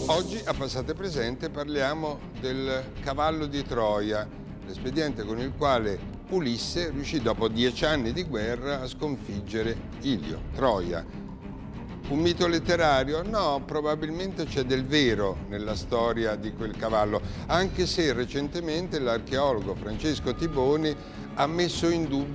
Oggi a Passate Presente parliamo del cavallo di Troia, l'espediente con il quale Ulisse riuscì dopo 10 anni di guerra a sconfiggere Ilio, Troia. Un mito letterario? No, probabilmente c'è del vero nella storia di quel cavallo, anche se recentemente l'archeologo Francesco Tiboni ha messo in dubbio